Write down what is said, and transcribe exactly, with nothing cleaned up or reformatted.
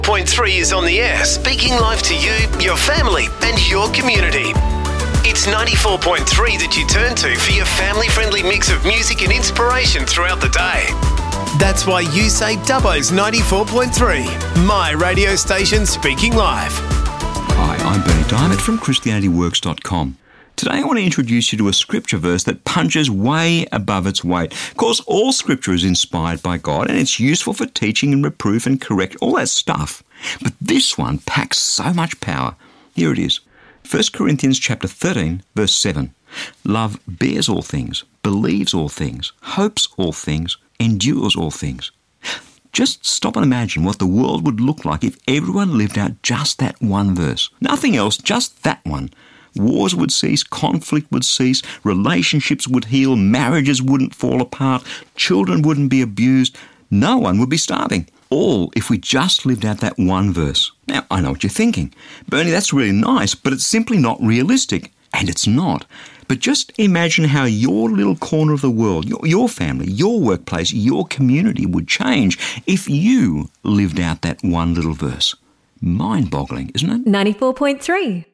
Point three is on the air, speaking live to you, your family and your community. It's ninety-four point three that you turn to for your family-friendly mix of music and inspiration throughout the day. That's why you say Dubbo's ninety-four point three, my radio station speaking live. Hi, I'm Bernie Diamond from Christianity Works dot com. Today I want to introduce you to a scripture verse that punches way above its weight. Of course, all scripture is inspired by God and it's useful for teaching and reproof and correct, all that stuff. But this one packs so much power. Here it is. First Corinthians chapter thirteen, verse seven. Love bears all things, believes all things, hopes all things, endures all things. Just stop and imagine what the world would look like if everyone lived out just that one verse. Nothing else, just that one. Wars would cease, conflict would cease, relationships would heal, marriages wouldn't fall apart, children wouldn't be abused, no one would be starving. All if we just lived out that one verse. Now, I know what you're thinking. Bernie, that's really nice, but it's simply not realistic. And it's not. But just imagine how your little corner of the world, your, your family, your workplace, your community would change if you lived out that one little verse. Mind-boggling, isn't it? ninety-four point three